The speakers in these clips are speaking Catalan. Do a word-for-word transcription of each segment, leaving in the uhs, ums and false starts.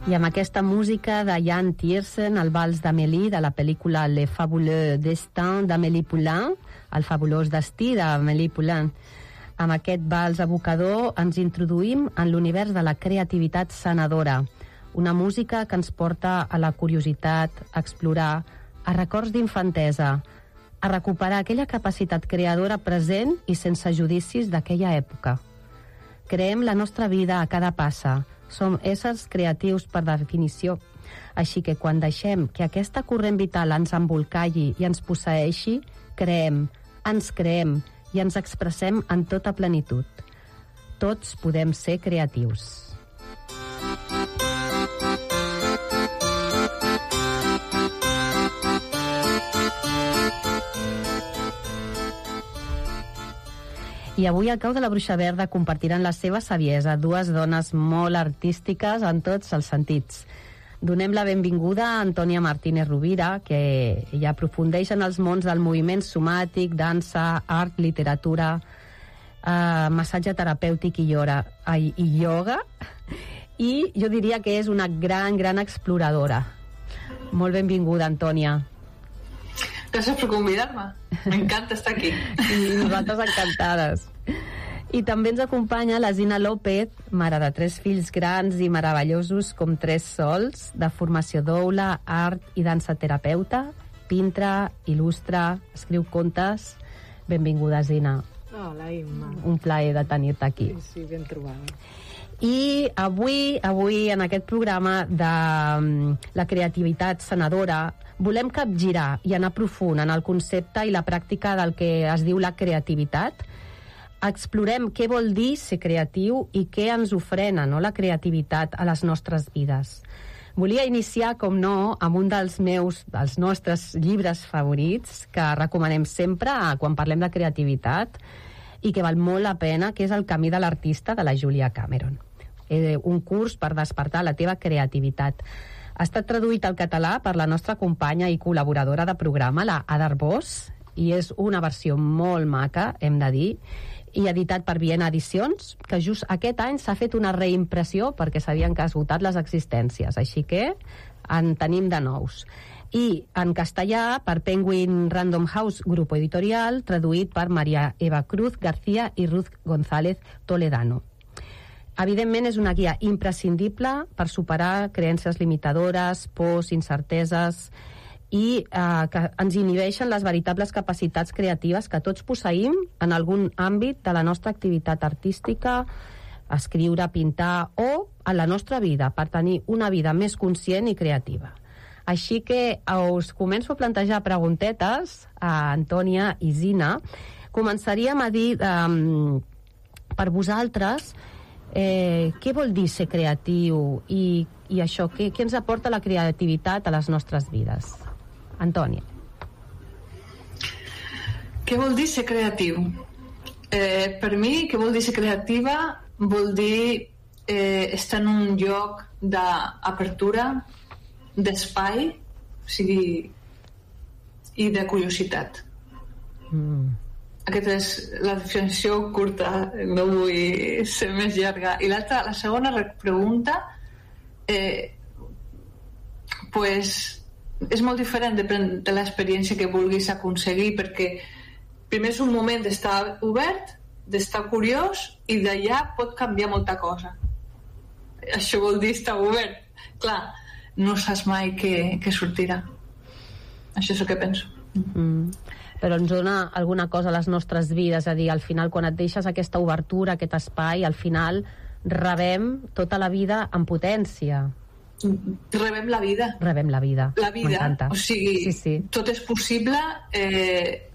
I amb aquesta música de Jan Tiersen, el vals d'Amélie, de la pel·lícula Le Fabuleux Destin d'Amélie Poulain, el fabulós destí d'Amélie Poulain, amb aquest vals evocador ens introduïm en l'univers de la creativitat sanadora, una música que ens porta a la curiositat, a explorar, a records d'infantesa, a recuperar aquella capacitat creadora present i sense judicis d'aquella època. Creem la nostra vida a cada passa. Som éssers creatius per definició. Així que quan deixem que aquesta corrent vital ens embolcalli i ens posseeixi, creem, ens creem i ens expressem en tota plenitud. Tots podem ser creatius. I avui al Cau de la Bruixa Verda compartiran la seva saviesa dues dones molt artístiques en tots els sentits. Donem la benvinguda a Antònia Martínez Rovira, que ja aprofundeix en els mons del moviment somàtic, dansa, art, literatura, eh, massatge terapèutic i, llora, i, i ioga, i jo diria que és una gran, gran exploradora. Molt benvinguda, Antònia. Gràcies per convidar-me. M'encanta estar aquí. I nosaltres encantades. I també ens acompanya la Zina López, mare de tres fills grans i meravellosos com tres sols, de formació doula, art i dansa terapeuta, pintra, il·lustra, escriu contes. Benvinguda, Zina. Hola, Imma. Un plaer de tenir-te aquí. Sí, sí, ben trobada. I avui, avui en aquest programa de um, la creativitat sanadora volem capgirar i anar profund en el concepte i la pràctica del que es diu la creativitat. Explorem què vol dir ser creatiu i què ens ofrena, no, la creativitat a les nostres vides. Volia iniciar, com no, amb un dels meus, dels nostres llibres favorits que recomanem sempre quan parlem de creativitat i que val molt la pena, que és El camí de l'artista, de la Julia Cameron. Eh, un curs per despertar la teva creativitat. Ha estat traduït al català per la nostra companya i col·laboradora de programa, la Adar Bosch, i és una versió molt maca, hem de dir, i editat per Viena Edicions, que just aquest any s'ha fet una reimpressió perquè sabien que ha esgotat les existències, així que en tenim de nous. I en castellà per Penguin Random House Grupo Editorial, traduït per Maria Eva Cruz García i Ruth González Toledano. Evidentment és una guia imprescindible per superar creences limitadores, pors, incerteses i eh, que ens inhibeixen les veritables capacitats creatives que tots posseïm en algun àmbit de la nostra activitat artística, escriure, pintar o en la nostra vida, per tenir una vida més conscient i creativa. Així que us començo a plantejar preguntetes a Antònia i Zina. Començaríem a dir eh, per vosaltres Eh, què vol dir ser creatiu i, i això, què, què ens aporta la creativitat a les nostres vides? Antònia. Què vol dir ser creatiu? Eh, per mi, què vol dir ser creativa? Vol dir eh, estar en un lloc d'apertura, d'espai, o sigui, i de curiositat. Mm. Aquesta és la definició curta, no vull ser més llarga. I l'altra, la segona pregunta, eh, pues, és molt diferent depèn de l'experiència que vulguis aconseguir, perquè primer és un moment d'estar obert, d'estar curiós, i d'allà pot canviar molta cosa. Això vol dir estar obert. Clar, no saps mai què, què sortirà. Això és el que penso. Mm. Però ens dona alguna cosa a les nostres vides, és a dir, al final quan et deixes aquesta obertura, aquest espai, al final rebem tota la vida en potència. Rebem la vida. Rebem la vida. La vida, m'encanta. O sigui, sí, sí. Tot és possible. Eh,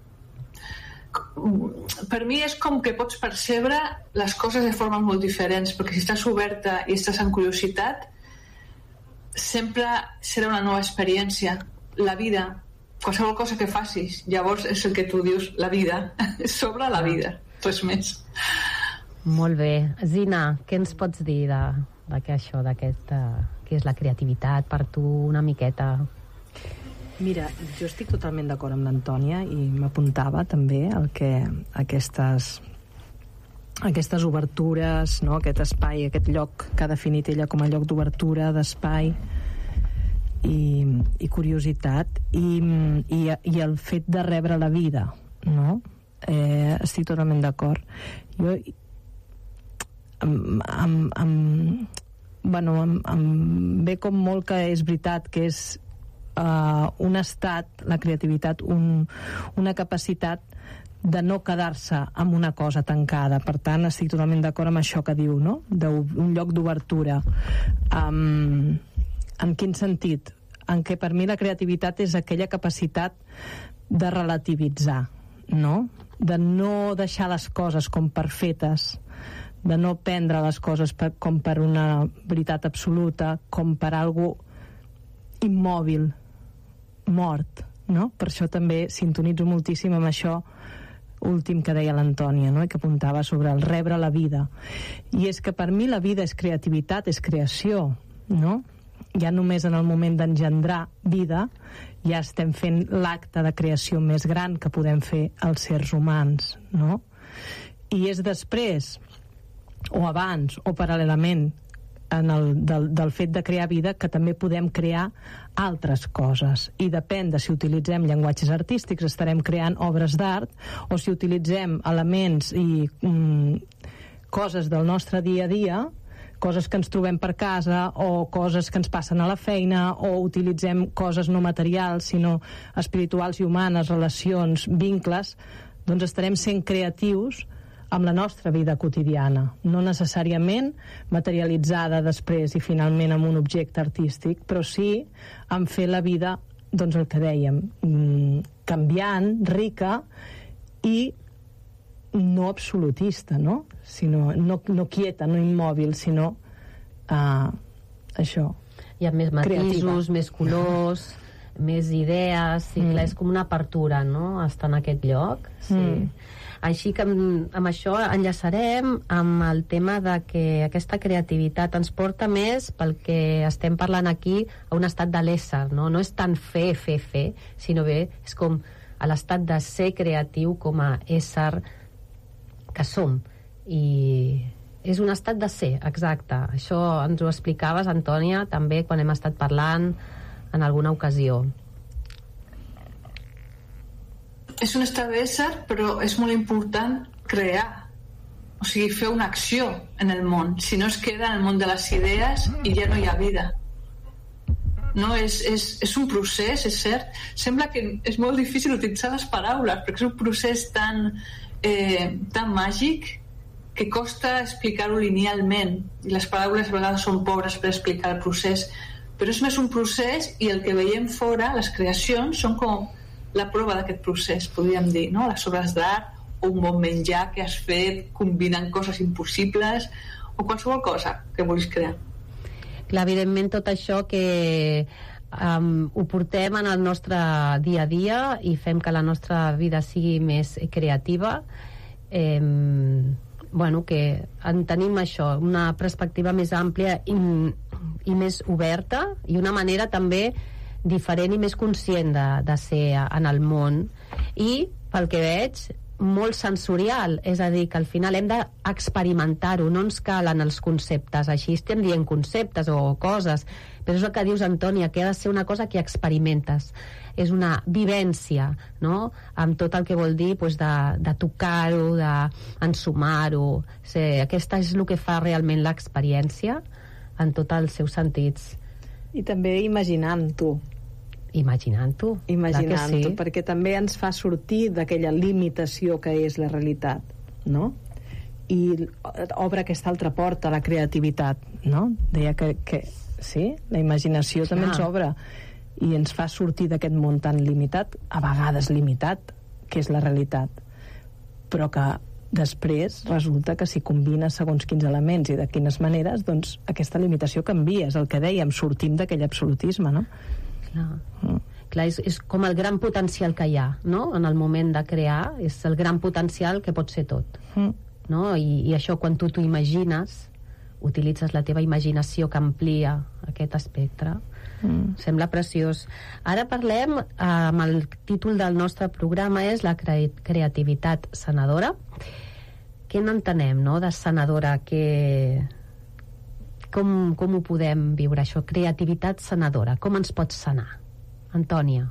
per mi és com que pots percebre les coses de formes molt diferents, perquè si estàs oberta i estàs en curiositat, sempre serà una nova experiència. La vida, qualsevol cosa que facis, llavors és el que tu dius, la vida, sobre la vida, res més. Molt bé. Zina, què ens pots dir de, de què això, d'aquest, uh, què és la creativitat per tu una miqueta? Mira, jo estic totalment d'acord amb l'Antònia i m'apuntava també el que aquestes aquestes obertures, no? Aquest espai, aquest lloc que ha definit ella com a lloc d'obertura, d'espai i, i curiositat i, i, i el fet de rebre la vida, no? Eh, estic totalment d'acord. Jo em, em, em, bueno, em, em ve com molt que és veritat que és uh, un estat, la creativitat, un, una capacitat de no quedar-se amb una cosa tancada. Per tant, estic totalment d'acord amb això que diu, no? Un lloc d'obertura. Um, en quin sentit? En què per mi la creativitat és aquella capacitat de relativitzar, no? De no deixar les coses com per fetes, de no prendre les coses per, com per una veritat absoluta, com per algo immòbil, mort, no? Per això també sintonitzo moltíssim amb això últim que deia l'Antònia, no? I que apuntava sobre el rebre la vida. I és que per mi la vida és creativitat, és creació, no? Ja només en el moment d'engendrar vida ja estem fent l'acte de creació més gran que podem fer els sers humans, no? I és després, o abans, o paral·lelament en el, del, del fet de crear vida, que també podem crear altres coses. I depèn de si utilitzem llenguatges artístics, estarem creant obres d'art, o si utilitzem elements i mm, coses del nostre dia a dia, coses que ens trobem per casa, o coses que ens passen a la feina, o utilitzem coses no materials, sinó espirituals i humanes, relacions, vincles, doncs estarem sent creatius amb la nostra vida quotidiana, no necessàriament materialitzada després i finalment amb un objecte artístic, però sí en fer la vida, doncs el que dèiem, canviant, rica i no absolutista, no? Sinó, no, no quieta, no immòbil, sinó uh, això. Hi ha més matisos, creativa. Més colors, més idees, i mm. clar, és com una apertura, no?, estar en aquest lloc. Sí. Mm. Així que amb, amb això enllaçarem amb el tema de que aquesta creativitat ens porta més pel que estem parlant aquí a un estat de l'ésser, no? No és tant fer, fer, fer, sinó bé, és com a l'estat de ser creatiu com a ésser que som. I és un estat de ser, exacte. Això ens ho explicaves, Antònia, també quan hem estat parlant en alguna ocasió. És un estat d'ésser, però és molt important crear, o sigui, fer una acció en el món. Si no es queda en el món de les idees i ja no hi ha vida. No, és, és, és un procés, és cert. Sembla que és molt difícil utilitzar les paraules, perquè és un procés tan, eh, tan màgic que costa explicar-ho linealment. I les paraules a vegades són pobres per explicar el procés. Però és més un procés, i el que veiem fora, les creacions, són com la prova d'aquest procés, podríem dir, no? Les obres d'art o un bon menjar que has fet combinant coses impossibles o qualsevol cosa que vulguis crear. Clar, evidentment tot això que um, ho portem en el nostre dia a dia i fem que la nostra vida sigui més creativa, eh, bueno, que en tenim això, una perspectiva més àmplia i, i més oberta, i una manera també diferent i més conscient de, de ser en el món, i pel que veig molt sensorial, és a dir, que al final hem d'experimentar-ho, no ens calen els conceptes, així estem dient conceptes o coses, però és el que dius, Antònia, que ha de ser una cosa que experimentes, és una vivència, no?, amb tot el que vol dir, pues, de, de tocar-ho, d'ensumar-ho. Sí, aquesta és el que fa realment l'experiència en tots els seus sentits. I també imaginant-ho. Imaginant-ho. Imaginant-ho, sí. Perquè també ens fa sortir d'aquella limitació que és la realitat, no? I obre aquesta altra porta a la creativitat, no? Deia que, que sí, la imaginació també ah. ens obre i ens fa sortir d'aquest món tan limitat, a vegades limitat, que és la realitat, però que després resulta que si combines segons quins elements i de quines maneres, doncs aquesta limitació canvia, és el que dèiem, sortim d'aquell absolutisme, no? Clar, mm. Clar és, és com el gran potencial que hi ha, no?, en el moment de crear, és el gran potencial que pot ser tot, mm. no? I, i això, quan tu t'ho imagines, utilitzes la teva imaginació que amplia aquest espectre. Mm. Sembla preciós. Ara parlem, eh, amb el títol del nostre programa és la cre- creativitat sanadora, què n'entenem, no?, de sanadora? Que... Com, com ho podem viure, això? Creativitat sanadora. Com ens pot sanar? Antònia.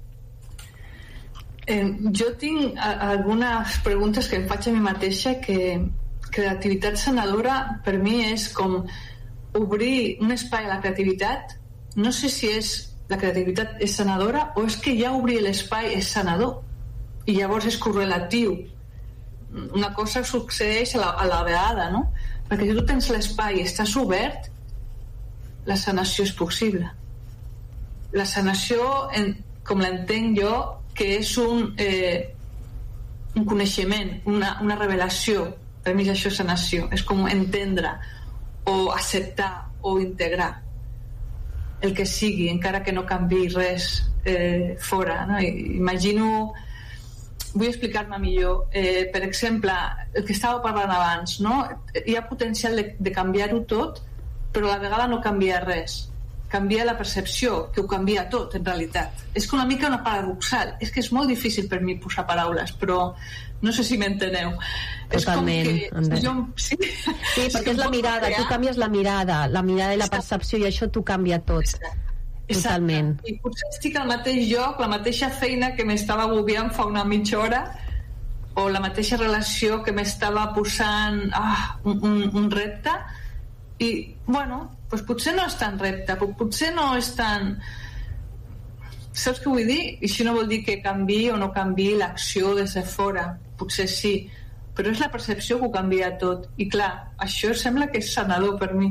Eh, jo tinc a, algunes preguntes que em faig a mi mateixa, que creativitat sanadora per mi és com obrir un espai a la creativitat. No sé si és la creativitat és sanadora o és que ja obrir l'espai és sanador i llavors és correlatiu. Una cosa succeeix a la, a la vegada, no? Perquè si tu tens l'espai i estàs obert, la sanació és possible. La sanació, en, com l'entenc jo, que és un, eh, un coneixement, una, una revelació. Per mi això és sanació. És com entendre o acceptar o integrar el que sigui, encara que no canvi res eh, fora, no? Imagino... Vull explicar-me millor. Eh, per exemple, el que estava parlant abans, no? Hi ha potencial de, de canviar-ho tot, però a la vegada no canvia res. Canvia la percepció, que ho canvia tot, en realitat. És que una mica una paradoxal. És que és molt difícil per mi posar paraules, però no sé si m'enteneu. Totalment. És com que... Jo, sí, sí, perquè és la mirada. Tu canvies la mirada, la mirada i la percepció, i això t'ho canvia tot. Totalment. Exacte. I potser estic al mateix lloc, la mateixa feina que m'estava agobiant fa una mitja hora, o la mateixa relació que m'estava posant ah, un, un, un repte, i, bueno, doncs potser no és tan repte, potser no és tan... Saps què vull dir? I això no vol dir que canvi o no canvi l'acció des de fora, potser sí, però és la percepció que ho canvia tot. I clar, això sembla que és sanador per mi.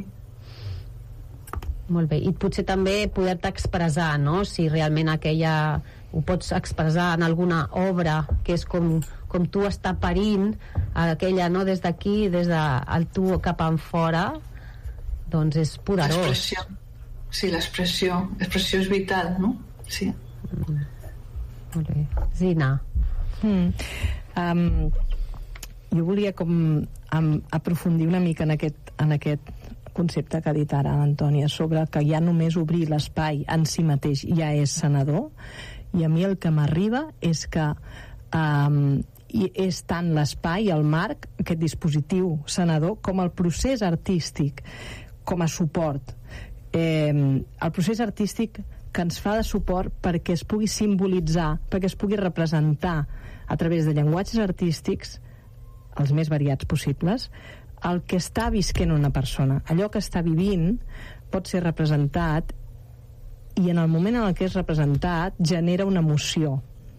Molt bé, i potser també poder-te expressar, no? Si realment aquella ho pots expressar en alguna obra que és com, com tu està parint aquella, no? Des d'aquí, des del tu cap en fora, doncs és poderós. L'expressió. Sí, l'expressió. L'expressió és vital, no? Sí. Mm. Molt bé. Zina. Mm. Um, jo volia com um, aprofundir una mica en aquest, en aquest concepte que ha dit ara l'Antònia, sobre que ja només obrir l'espai en si mateix ja és sanador, i a mi el que m'arriba és que um, és tant l'espai, el marc, aquest dispositiu sanador, com el procés artístic com a suport. Eh, el procés artístic que ens fa de suport perquè es pugui simbolitzar, perquè es pugui representar a través de llenguatges artístics els més variats possibles, el que està visquent una persona. Allò que està vivint pot ser representat, i en el moment en el que és representat genera una emoció.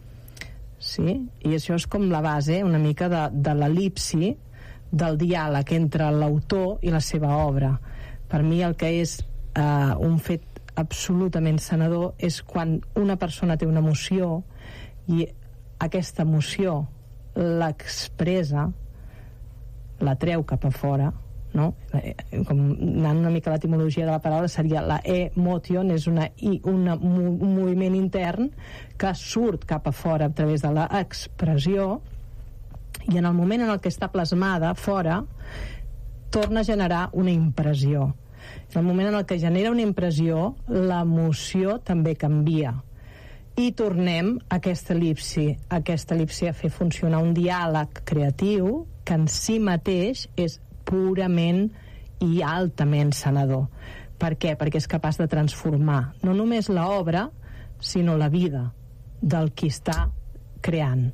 Sí? I això és com la base una mica de, de l'elipsi del diàleg entre l'autor i la seva obra. Per mi el que és eh, un fet absolutament sanador és quan una persona té una emoció i aquesta emoció l'expressa, la treu cap a fora, no? Com anant una mica a l'etimologia de la paraula, seria la emotion, és una, una, un moviment intern que surt cap a fora a través de l'expressió, i en el moment en el que està plasmada fora torna a generar una impressió. En el moment en el que genera una impressió, l'emoció també canvia, i tornem a aquesta elipsi, a aquesta elipsi a fer funcionar un diàleg creatiu que en si mateix és purament i altament sanador. Per què? Perquè és capaç de transformar no només l'obra, sinó la vida del qui està creant.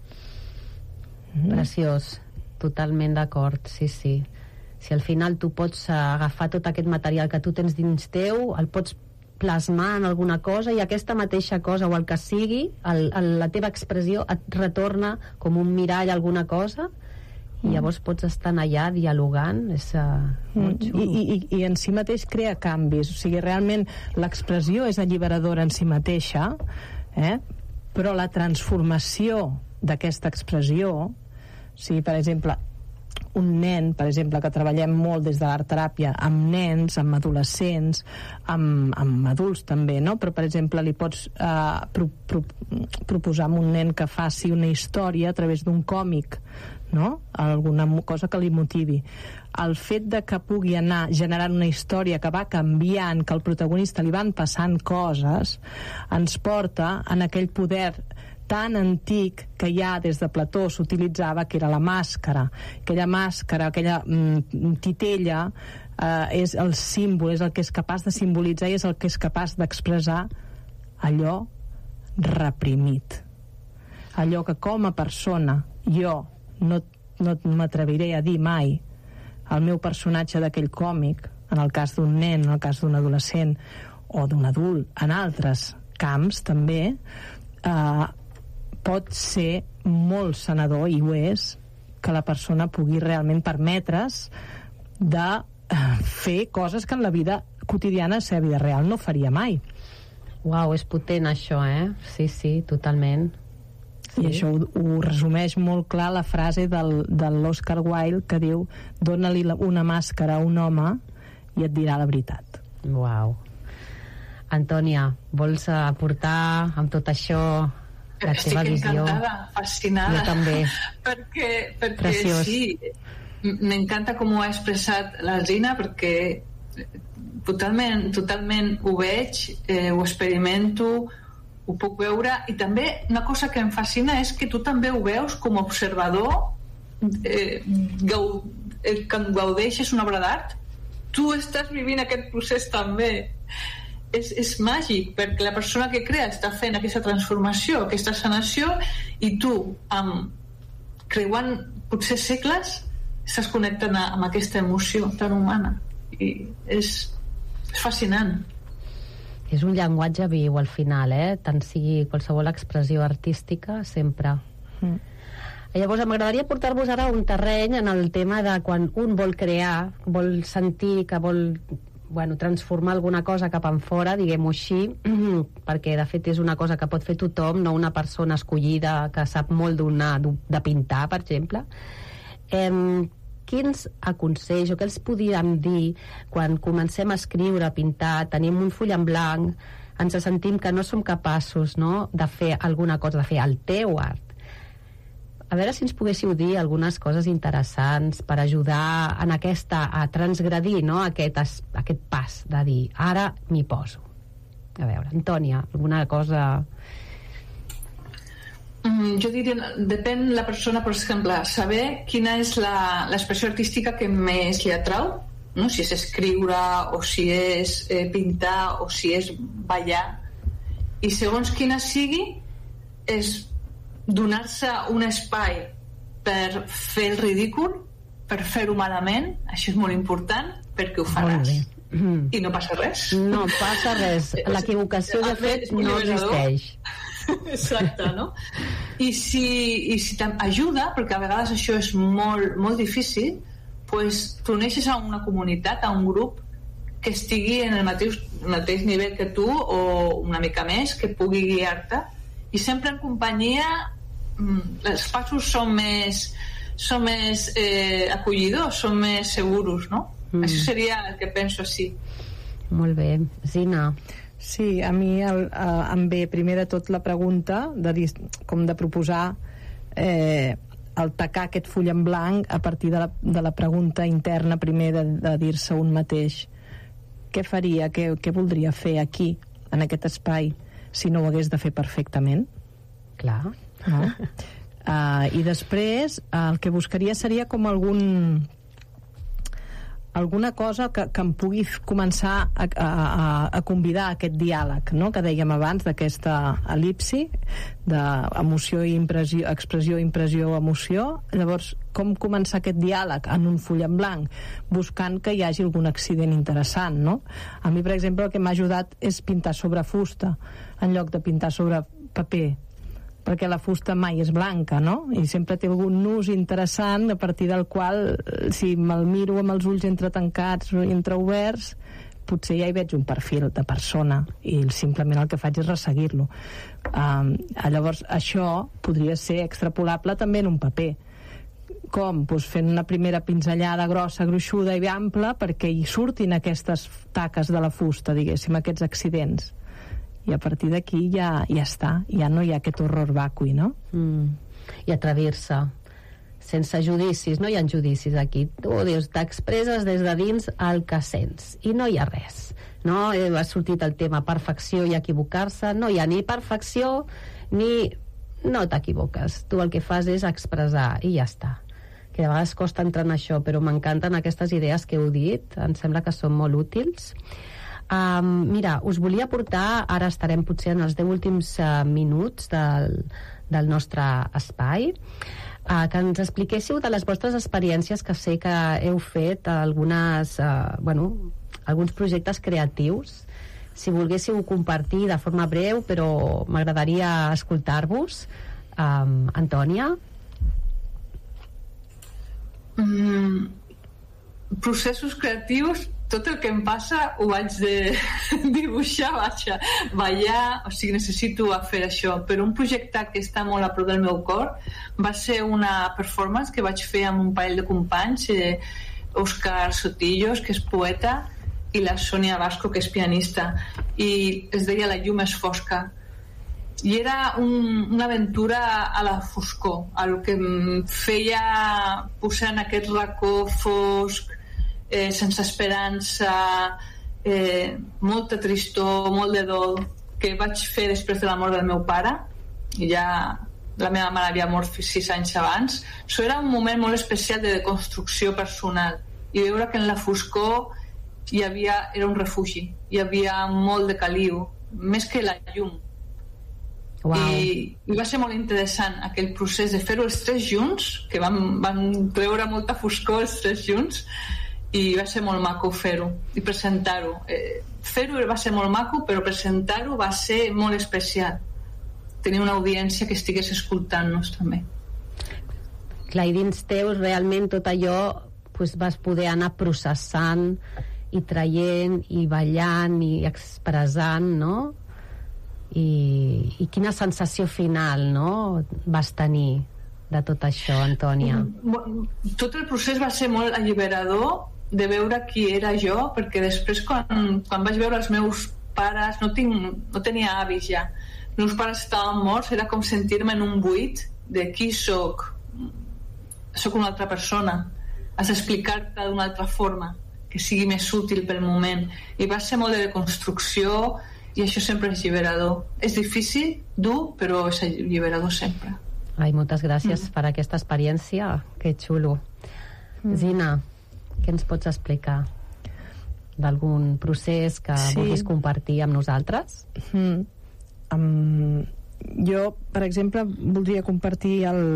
Preciós, totalment d'acord, sí, sí. Si al final tu pots agafar tot aquest material que tu tens dins teu, el pots plasmar en alguna cosa, i aquesta mateixa cosa o el que sigui, el, el, la teva expressió et retorna com un mirall a alguna cosa, i llavors pots estar allà dialogant. És uh, molt xulo. I, i, i en si mateix crea canvis, o sigui, realment l'expressió és alliberadora en si mateixa, eh? Però la transformació d'aquesta expressió, o sigui, per exemple, un nen, per exemple, que treballem molt des de l'art-teràpia amb nens, amb adolescents, amb, amb adults també, no? Però, per exemple, li pots eh, pro, pro, proposar a un nen que faci una història a través d'un còmic, no? Alguna cosa que li motivi. El fet de que pugui anar generant una història que va canviant, que al protagonista li van passant coses, ens porta en aquell poder tan antic que ja des de Plató s'utilitzava, que era la màscara. Aquella màscara, aquella mm, titella, eh, és el símbol, és el que és capaç de simbolitzar i és el que és capaç d'expressar allò reprimit. Allò que com a persona jo no, no m'atreviré a dir mai al meu personatge d'aquell còmic, en el cas d'un nen, en el cas d'un adolescent o d'un adult, en altres camps també, eh, pot ser molt sanador, i ho és, que la persona pugui realment permetre's de fer coses que en la vida quotidiana, la seva vida real, no faria mai. Uau, és potent això, eh? Sí, sí, totalment. Sí. I això ho, ho resumeix molt clar la frase del, de l'Oscar Wilde, que diu: dona-li una màscara a un home i et dirà la veritat. Uau. Antònia, vols aportar amb tot això la Estic teva visió? Estic encantada, fascinada. Jo també. perquè perquè Preciós. sí, m'encanta com ho ha expressat la Gina, perquè totalment, totalment ho veig, eh, ho experimento, ho puc veure, i també una cosa que em fascina és que tu també ho veus com a observador, eh, gau, eh, que gaudeixes una obra d'art, tu estàs vivint aquest procés també. És, és màgic, perquè la persona que crea està fent aquesta transformació, aquesta sanació, i tu, amb, creuant potser segles, estàs connectant amb aquesta emoció tan humana, i és, és fascinant. És un llenguatge viu al final, eh? Tant sigui qualsevol expressió artística, sempre. Mm. Llavors m'agradaria portar-vos ara a un terreny en el tema de quan un vol crear, vol sentir que vol, bueno, transformar alguna cosa cap en fora, diguem-ho així, perquè de fet és una cosa que pot fer tothom, no una persona escollida que sap molt d'una, de pintar, per exemple. Eh, quins aconsells o què els podríem dir quan comencem a escriure, a pintar, tenim un full en blanc, ens sentim que no som capaços, no?, de fer alguna cosa, de fer el teu art. A veure si ens poguéssiu dir algunes coses interessants per ajudar en aquesta, a transgredir, no?, aquest, aquest pas de dir, ara m'hi poso. A veure, Antònia, alguna cosa... Mm, jo diria, depèn la persona, per exemple, saber quina és l'expressió artística que més li atrau, no? Si és escriure, o si és eh, pintar, o si és ballar, i segons quina sigui, és donar-se un espai per fer el ridícul, per fer-ho malament, això és molt important, perquè ho faràs. Mm. I no passa res. No passa res. L'equivocació, de fet, no existeix. Exacte, no? I si, i si t'ajuda, perquè a vegades això és molt, molt difícil, pues t'uneixes a una comunitat, a un grup que estigui en el mateix, el mateix nivell que tu, o una mica més, que pugui guiar-te, i sempre en companyia els passos són més són més eh, acollidors, són més segurs, no? Mm. Això seria el que penso, sí. Molt bé. Zina? Sí, a mi el, eh, em ve primer de tot la pregunta de, com de proposar eh, el tacar aquest full en blanc a partir de la, de la pregunta interna primer de, de dir-se un mateix què faria, què, què voldria fer aquí, en aquest espai, si no ho hagués de fer perfectament. Clar. No? Uh, i després uh, el que buscaria seria com algun alguna cosa que, que em pugui començar a, a, a convidar a aquest diàleg, no?, que dèiem abans, d'aquesta elipsi d'emoció i impressió, expressió, impressió, emoció. Llavors, com començar aquest diàleg en un full en blanc, buscant que hi hagi algun accident interessant, no? A mi, per exemple, el que m'ha ajudat és pintar sobre fusta en lloc de pintar sobre paper, perquè la fusta mai és blanca, no? I sempre té algun nus interessant a partir del qual, si me'l miro amb els ulls entretancats o entreoberts, potser ja hi veig un perfil de persona i simplement el que faig és resseguir-lo. Um, llavors, això podria ser extrapolable també en un paper. Com? Pues fent una primera pinzellada grossa, gruixuda i ampla perquè hi surtin aquestes taques de la fusta, diguéssim, aquests accidents. I a partir d'aquí ja, ja està, ja no hi ha aquest horror vacui, no? Mm. I atrevir-se sense judicis, no hi ha judicis aquí, tu dius, t'expresses des de dins el que sents i no hi ha res, no? Ha sortit el tema perfecció i equivocar-se, no hi ha ni perfecció ni no t'equivoques. Tu el que fas és expressar i ja està. Que de vegades costa entrar en això, però m'encanten aquestes idees que heu dit, em sembla que són molt útils. Um, mira, us volia portar, ara estarem potser en els deu últims uh, minuts del, del nostre espai, uh, que ens expliquéssiu de les vostres experiències, que sé que heu fet algunes, uh, bueno, alguns projectes creatius. Si volguéssiu compartir de forma breu, però m'agradaria escoltar-vos. Um, Antònia? Mm, processos creatius, tot el que em passa ho vaig de dibuixar, vaig a ballar, o sigui, necessito fer això. Però un projecte que està molt a prop del meu cor va ser una performance que vaig fer amb un parell de companys, eh, Òscar Sotillos, que és poeta, i la Sònia Vasco, que és pianista, i es deia La llum és fosca, i era un, una aventura a la foscor, el que em feia posar en aquest racó fosc, eh, sense esperança, eh, molta tristor, molt de dol, que vaig fer després de la mort del meu pare, i ja la meva mare havia mort sis anys abans. Això era un moment molt especial de deconstrucció personal, i veure que en la foscor hi havia, era un refugi, hi havia molt de caliu, més que la llum. Wow. I, i va ser molt interessant aquell procés de fer-ho els tres junts, que vam, vam treure molta foscor els tres junts, i va ser molt maco fer-ho i presentar-ho. Eh, fer-ho va ser molt maco, però presentar-ho va ser molt especial, tenir una audiència que estigués escoltant-nos també. Clar, i dins teus realment tot allò pues, vas poder anar processant i traient i ballant i expressant, no? I, i quina sensació final, no?, vas tenir de tot això, Antònia? Tot el procés va ser molt alliberador de veure qui era jo, perquè després quan, quan vaig veure els meus pares, no, tinc, no tenia avis ja, els meus pares estaven morts, era com sentir-me en un buit de qui soc, soc una altra persona, has d'explicar-te d'una altra forma que sigui més útil pel moment, i va ser molt de construcció, i això sempre és alliberador. És difícil, dur, però és alliberador sempre. Ai, moltes gràcies mm. per aquesta experiència, que xulo. Mm. Zina, què ens pots explicar d'algun procés que sí. vulguis compartir amb nosaltres? Mm. Um, jo, per exemple, voldria compartir el...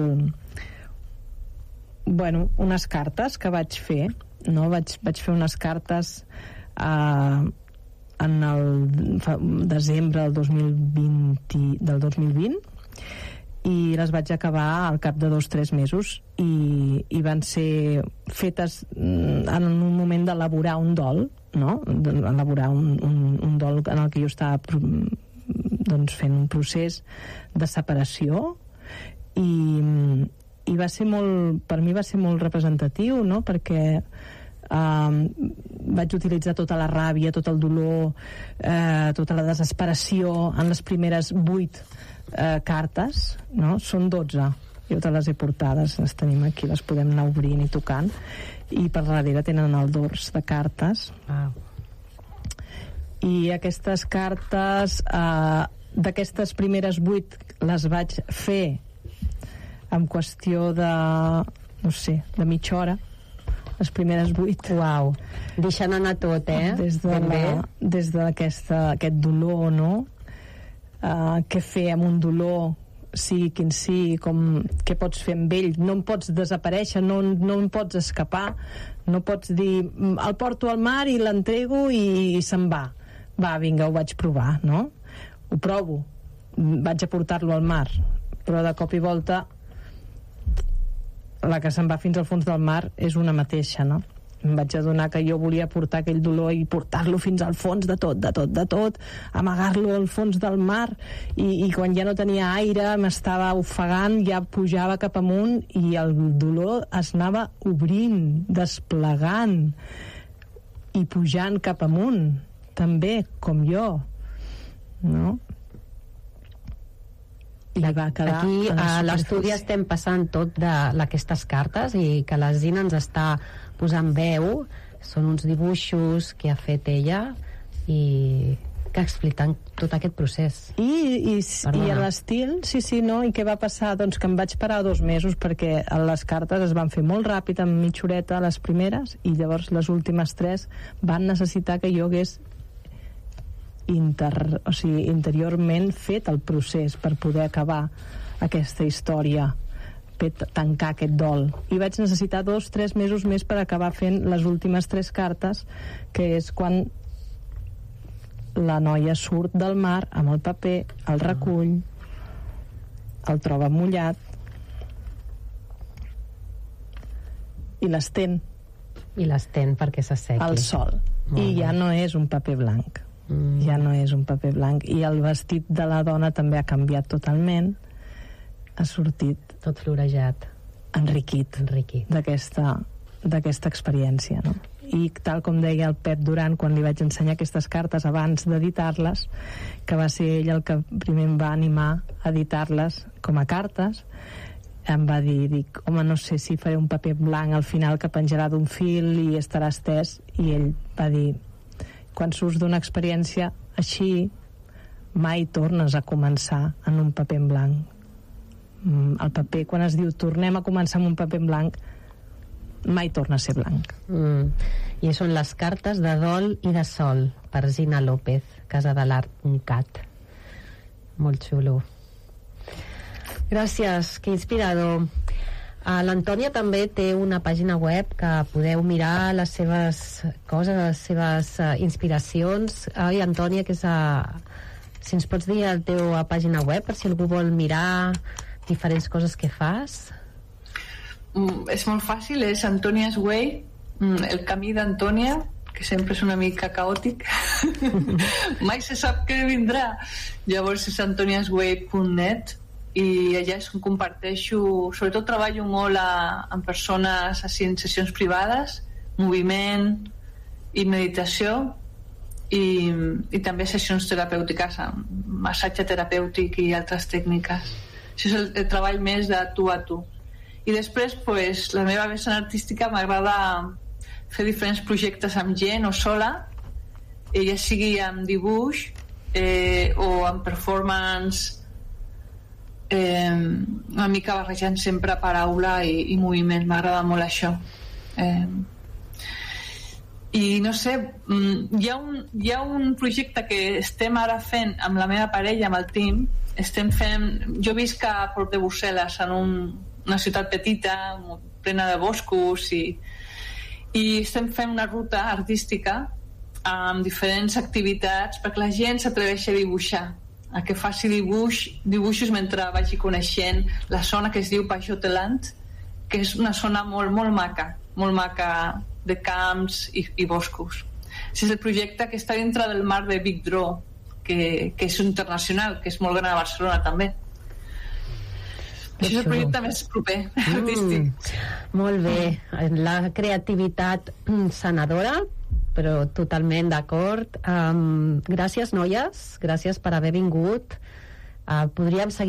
bueno, unes cartes que vaig fer, no? Vaig, vaig fer unes cartes uh, en el desembre del dos mil vint, del dos mil vint, i les vaig acabar al cap de dos o tres mesos, i, i van ser fetes en un moment d'elaborar un dol, no? Elaborar un, un, un dol en el que jo estava doncs, fent un procés de separació, i, i va ser molt, per mi va ser molt representatiu, no? Perquè Um, vaig utilitzar tota la ràbia, tot el dolor, eh, tota la desesperació en les primeres vuit eh, cartes, no? Són dotze, jo te les he portades, les tenim aquí, les podem anar obrint i tocant, i per darrere tenen el dors de cartes. Wow. I aquestes cartes, eh, d'aquestes primeres vuit les vaig fer en qüestió de, no sé, de mitja hora, les primeres vuit. Uau, deixant anar tot, eh? Des de la, des d'aquest dolor, no? Uh, què fer amb un dolor, sigui quin sigui, com, què pots fer amb ell? No en pots desaparèixer, no, no en pots escapar, no pots dir, el porto al mar i l'entrego i, i se'n va. Va, vinga, ho vaig provar, no? Ho provo, vaig a portar-lo al mar, però de cop i volta la que se'n va fins al fons del mar és una mateixa, no? Em vaig adonar que jo volia portar aquell dolor i portar-lo fins al fons de tot, de tot, de tot, amagar-lo al fons del mar, i, i quan ja no tenia aire, m'estava ofegant, ja pujava cap amunt, i el dolor es anava obrint, desplegant i pujant cap amunt, també, com jo, no? Va quedar aquí a l'estudi estem passant tot d'aquestes cartes, i que la Zina ens està posant veu. Són uns dibuixos que ha fet ella i que explicant tot aquest procés. I, i, i a l'estil, sí, sí, no? I què va passar? Doncs que em vaig parar dos mesos perquè les cartes es van fer molt ràpid, en mitja horeta les primeres, i llavors les últimes tres van necessitar que jo hagués inter, o sigui, interiorment fet el procés per poder acabar aquesta història, per tancar aquest dol. I vaig necessitar dos, tres mesos més per acabar fent les últimes tres cartes, que és quan la noia surt del mar amb el paper, el recull, el troba mullat i l'estén. I l'estén perquè s'assequi. Al sol. Molt I bé. ja no és un paper blanc. Mm. Ja no és un paper blanc. I el vestit de la dona també ha canviat totalment. Ha sortit Tot florejat. enriquit, Enriquit. d'aquesta d'aquesta experiència, no? I tal com deia el Pep Duran quan li vaig ensenyar aquestes cartes abans d'editar-les, que va ser ell el que primer em va animar a editar-les com a cartes, em va dir, dic, home, no sé si faré un paper blanc al final que penjarà d'un fil i estarà estès, i ell va dir, quan surts d'una experiència així mai tornes a començar en un paper en blanc. El paper, quan es diu tornem a començar amb un paper en blanc, mai torna a ser blanc. Mm. I són les cartes de dol i de sol per Zina López, Casa de l'Art punt cat. Molt xulo. Gràcies, que inspirador. Uh, L'Antònia també té una pàgina web que podeu mirar les seves coses, les seves uh, inspiracions. Oi, Antònia, que és a... si ens pots dir la teva pàgina web per si algú vol mirar diferents coses que fas. Mm, és molt fàcil, és Antonia's Way, mm, el camí d'Antònia, que sempre és una mica caòtic. Mai se sap què vindrà. Llavors és antonias way punt net i allà és on comparteixo, sobretot treballo molt a, amb persones així en sessions privades, moviment i meditació, i, i també sessions terapèutiques amb massatge terapèutic i altres tècniques. Això és el, el treball més de tu a tu. I després, pues, la meva vessant artística m'agrada fer diferents projectes amb gent o sola, eh, ja sigui amb dibuix eh, o amb performance, eh, una mica barrejant sempre paraula i, i moviment. M'agrada molt això. Eh, i no sé, hi ha, un, hi ha un projecte que estem ara fent amb la meva parella, amb el team. Estem fent, jo visc a prop de Brussel·les, en un, una ciutat petita plena de boscos, i, i estem fent una ruta artística amb diferents activitats perquè la gent s'atreveixi a dibuixar, a que faci dibuix, dibuixos mentre vagi coneixent la zona que es diu Pajoteland, que és una zona molt, molt maca, molt maca, de camps i, i boscos. Aquest és el projecte que està dintre del mar de Big Draw, que, que és internacional, que és molt gran a Barcelona també. Això és el projecte més proper, mm, artístic. Molt bé. La creativitat sanadora, però totalment d'acord. Um, gràcies, noies. Gràcies per haver vingut. Uh, podríem seguir